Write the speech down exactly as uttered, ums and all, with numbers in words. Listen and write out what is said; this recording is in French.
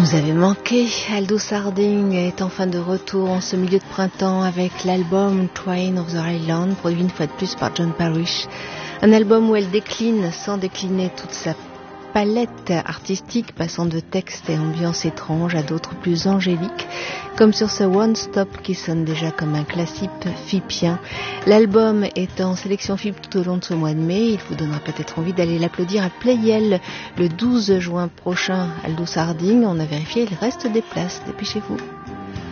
Vous avez manqué, Aldous Harding est enfin de retour en ce milieu de printemps avec l'album Train of the Island, produit une fois de plus par John Parrish. Un album où elle décline sans décliner toute sa palette artistique, passant de textes et ambiances étranges à d'autres plus angéliques, comme sur ce One Stop qui sonne déjà comme un classique fipien. L'album est en sélection F I P tout au long de ce mois de mai. Il vous donnera peut-être envie d'aller l'applaudir à Playel le douze juin prochain. Aldous Harding, on a vérifié, il reste des places, dépêchez-vous.